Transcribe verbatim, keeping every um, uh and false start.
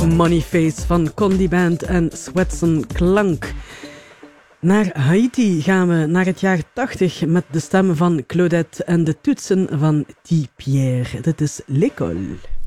Moneyface van Condi Band en Swetson Klank. Naar Haiti gaan we naar het jaar tachtig met de stem van Claudette en de toetsen van T. Pierre. Dit is L'école.